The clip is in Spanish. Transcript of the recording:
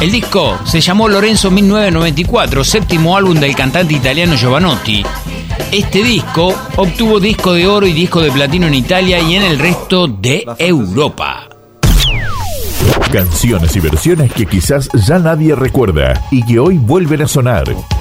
El disco se llamó Lorenzo 1994, séptimo álbum del cantante italiano Jovanotti. Este disco obtuvo disco de oro y disco de platino en Italia y en el resto de Europa. Canciones y versiones que quizás ya nadie recuerda y que hoy vuelven a sonar.